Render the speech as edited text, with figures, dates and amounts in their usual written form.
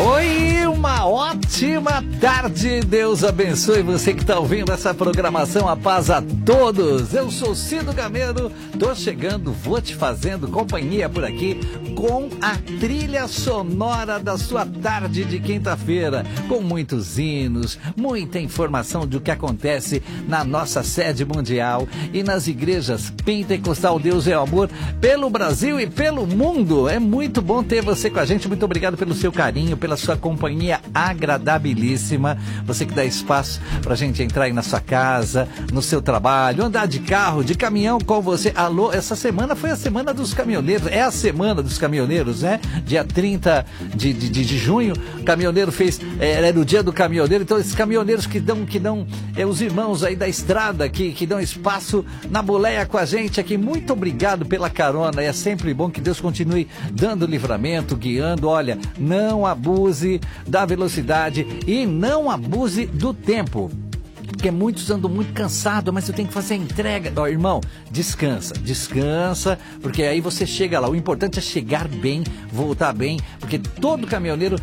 Oi, uma ótima tarde, Deus abençoe você que está ouvindo essa programação, a paz a todos. Eu sou Cido Gameiro, tô chegando, vou te fazendo companhia por aqui com a trilha sonora da sua tarde de quinta-feira, com muitos hinos, muita informação do que acontece na nossa sede mundial e nas igrejas Pentecostal Deus é Amor pelo Brasil e pelo mundo. É muito bom ter você com a gente, muito obrigado pelo seu carinho, pela sua companhia agradabilíssima, você que dá espaço pra gente entrar aí na sua casa, no seu trabalho, andar de carro, de caminhão com você. Alô, essa semana foi a semana dos caminhoneiros, é a semana dos caminhoneiros, né? Dia 30 de junho, o caminhoneiro fez, era o dia do caminhoneiro, então esses caminhoneiros que dão os irmãos aí da estrada, que dão espaço na boleia com a gente aqui, muito obrigado pela carona, é sempre bom que Deus continue dando livramento, guiando, olha, não abuse da velocidade e não abuse do tempo. Porque muitos andam muito cansados, mas eu tenho que fazer a entrega. Ó, irmão, descansa, porque aí você chega lá. O importante é chegar bem, voltar bem, porque todo caminhoneiro